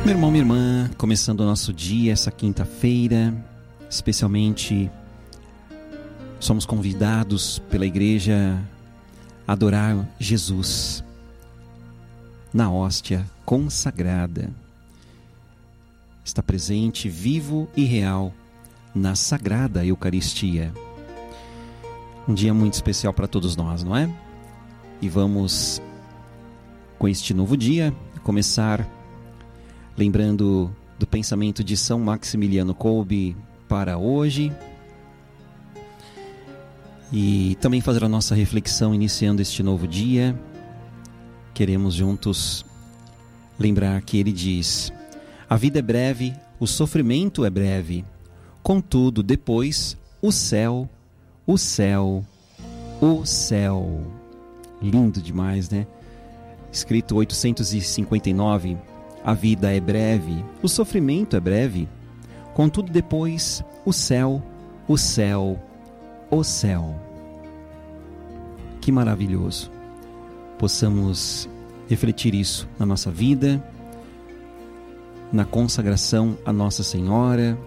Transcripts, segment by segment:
Meu irmão, minha irmã, começando o nosso dia, essa quinta-feira, especialmente somos convidados pela igreja a adorar Jesus na hóstia consagrada. Está presente, vivo e real, na Sagrada Eucaristia. Um dia muito especial para todos nós, não é? E vamos, com este novo dia, começar lembrando do pensamento de São Maximiliano Kolbe para hoje. E também fazer a nossa reflexão iniciando este novo dia. Queremos juntos lembrar que ele diz: a vida é breve, o sofrimento é breve. Contudo, depois, o céu, o céu, o céu. Lindo demais, né? Escrito 859. A vida é breve, o sofrimento é breve. Contudo, depois, o céu, o céu, o céu. Que maravilhoso. Possamos refletir isso na nossa vida, na consagração a Nossa Senhora,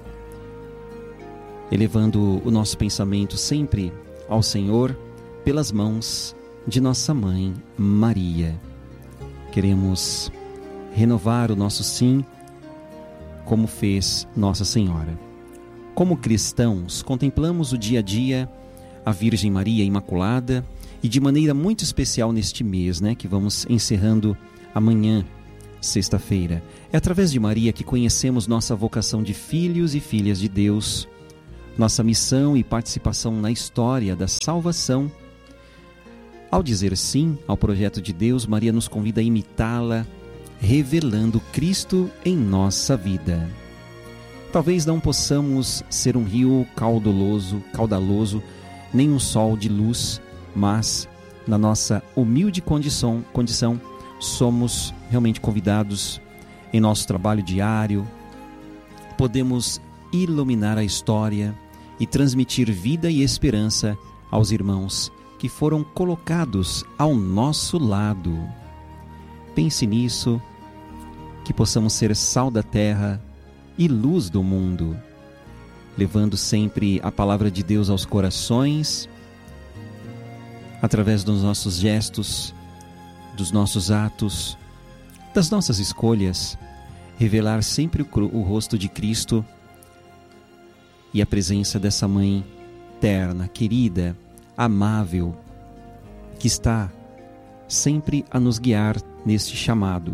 elevando o nosso pensamento sempre ao Senhor pelas mãos de nossa Mãe Maria. Queremos renovar o nosso sim, como fez Nossa Senhora. Como cristãos, contemplamos o dia a dia a Virgem Maria Imaculada e de maneira muito especial neste mês, que vamos encerrando amanhã, sexta-feira. É através de Maria que conhecemos nossa vocação de filhos e filhas de Deus, nossa missão e participação na história da salvação. Ao dizer sim ao projeto de Deus, Maria nos convida a imitá-la, revelando Cristo em nossa vida. Talvez não possamos ser um rio caudaloso, nem um sol de luz, mas na nossa humilde condição, somos realmente convidados em nosso trabalho diário. Podemos iluminar a história e transmitir vida e esperança aos irmãos que foram colocados ao nosso lado. Pense nisso, que possamos ser sal da terra e luz do mundo, levando sempre a palavra de Deus aos corações, através dos nossos gestos, dos nossos atos, das nossas escolhas, revelar sempre o rosto de Cristo e a presença dessa Mãe terna, querida, amável, que está sempre a nos guiar neste chamado.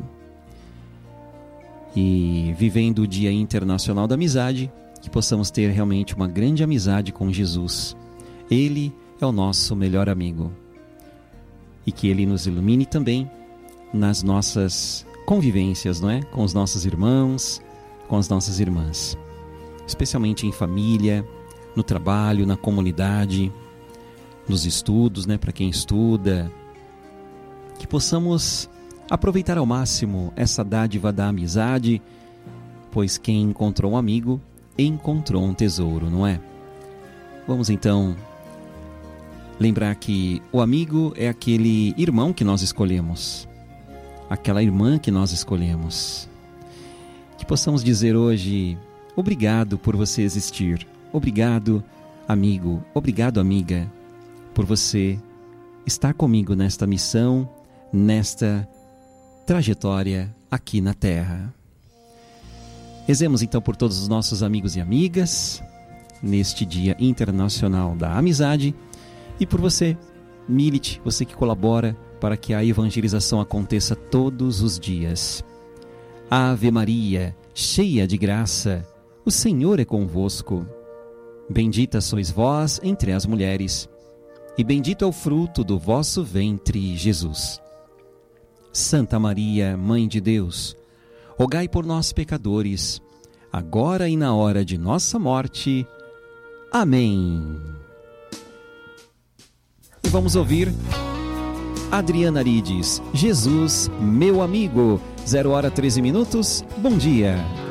E vivendo o Dia Internacional da Amizade, que possamos ter realmente uma grande amizade com Jesus. Ele é o nosso melhor amigo. E que Ele nos ilumine também nas nossas convivências, com os nossos irmãos, com as nossas irmãs. Especialmente em família, no trabalho, na comunidade, nos estudos, para quem estuda. Que possamos aproveitar ao máximo essa dádiva da amizade, pois quem encontrou um amigo, encontrou um tesouro, não é? Vamos então lembrar que o amigo é aquele irmão que nós escolhemos, aquela irmã que nós escolhemos. Que possamos dizer hoje: obrigado por você existir, obrigado amigo, obrigado amiga, por você estar comigo nesta missão, nesta trajetória aqui na Terra. Rezemos então por todos os nossos amigos e amigas neste Dia Internacional da Amizade e por você, milite, você que colabora para que a evangelização aconteça todos os dias. Ave Maria, cheia de graça, o Senhor é convosco. Bendita sois vós entre as mulheres, e bendito é o fruto do vosso ventre, Jesus. Santa Maria, Mãe de Deus, rogai por nós, pecadores, agora e na hora de nossa morte. Amém. E vamos ouvir Adriana Arides, Jesus, meu amigo. 0h13. Bom dia.